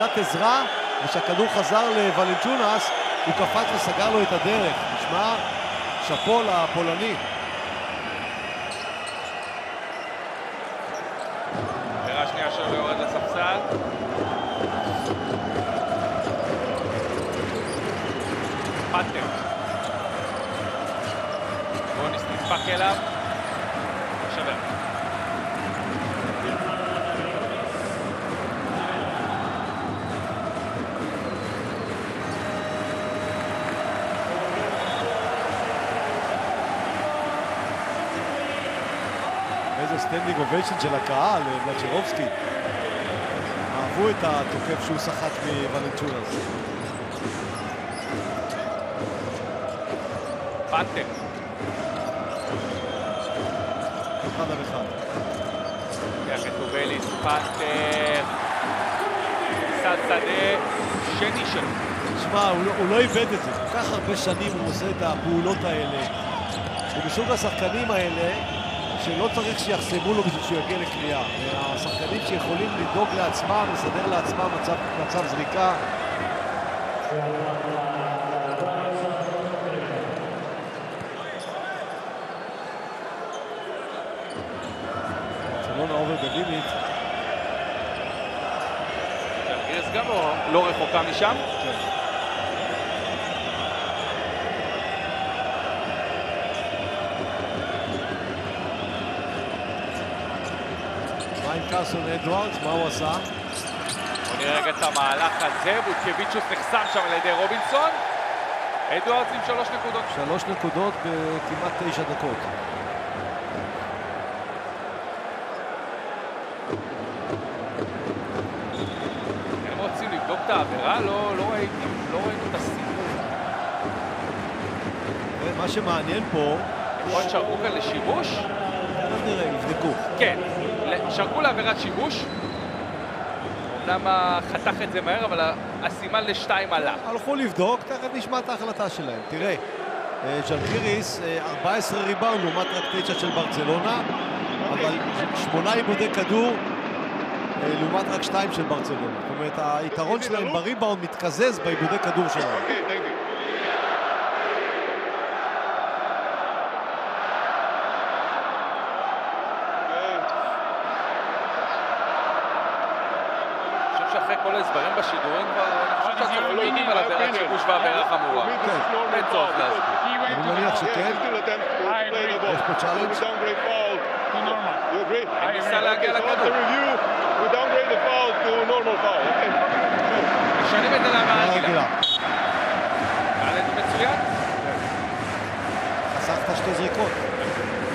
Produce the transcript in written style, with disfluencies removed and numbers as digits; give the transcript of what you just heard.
עזרה, ושהכדור חזר לוולנצ'ונס, הוא קפץ וסגר לו את הדרך. נשמע שפו לפולני. עבירה שנייה שלו יורד לספסל. פאטר. בוניס נדפק אליו. שבר. איזה סטנדינג אוביישן של הקהל, בלצ'רובסקי. אהבו את התוקף שהוא שחק מוולנצ'ונס. פאטר. 1-1. לוקח את אובליס, פאטר. סל שדה, שני שלו. תשמע, הוא לא איבד את זה. כל כך הרבה שנים הוא עושה את הפעולות האלה. הוא מסוג השחקנים האלה שלא צריך שיחסמו לו בשביל שהוא יגיע לקריאה. השחקנים שיכולים לדאוג לעצמם, לסדר לעצמם מצב זריקה. ברצלונה אובר בלימיט. גריס גם לא רחוקה משם. כן. ריין קרסון אדוארדס, מה הוא עשה? בוא נראה רגע את המהלך הזה, בוטקביצ'וס נחסם שם על ידי רובינסון. אדוארדס עם 3 נקודות. 3 נקודות בכמעט 9 דקות. הם רוצים לבדוק את העבירה? לא ראינו את הסיפור. מה שמעניין פה... עוד שרקו כאן לשיבוש? נראה, יבדקו. כן, שרקו לעבירת שיבוש. אומנם חתך את זה מהר, אבל הסימן ל2 עלה. הלכו לבדוק, תכף נשמע את ההחלטה שלהם. תראה, ז'לגיריס 14 ריבאונד לעומת רק 9 של ברצלונה, אבל 8 עיבודי כדור לעומת רק 2 של ברצלונה. זאת אומרת, היתרון שלהם בריבאונד מתקזז בעיבודי כדור שלהם. שאחרי כל ההסברים בשידורים כבר, אני חושב שהצופים יודעים על עבירת שיבוש ועבירה חמורה. אין צורך להסביר. אני מניח שכן. יש פה צ'אלנג'. הם ניסה להגיע לכדור. משנים את זה לעבירה רגילה. קלט מצוין. חסכת 2 זריקות.